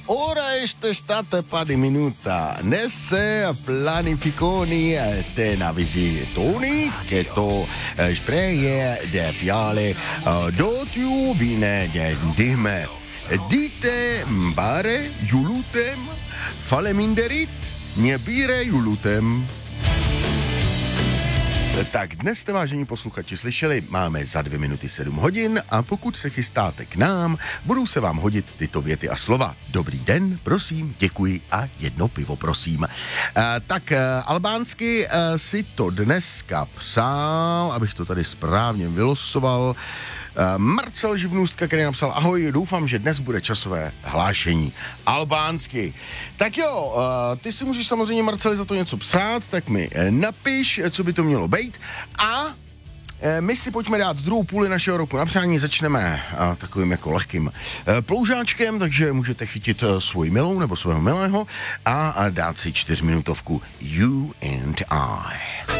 ora è stata pari minuta, nesse planificoni te navizitoni che to spreje de fiale dotiu vine de dime. Dite mbare julutem faleminderit nebire julutem. Tak dnes jste, vážení posluchači, slyšeli, máme za 2 minuty 7 hodin a pokud se chystáte k nám, budou se vám hodit tyto věty a slova. Dobrý den, prosím, děkuji a jedno pivo, prosím. Albánsky si to dneska přál, abych to tady správně vylosoval, Marcel Živnůstka, který napsal: ahoj, doufám, že dnes bude časové hlášení albánsky. Tak jo, ty si můžeš samozřejmě, Marceli, za to něco psát, tak mi napiš, co by to mělo být. A my si pojďme dát druhou půli našeho roku na přání. Začneme takovým jako lehkým ploužáčkem, takže můžete chytit svoji milou nebo svého milého a dát si 4minutovku You and I.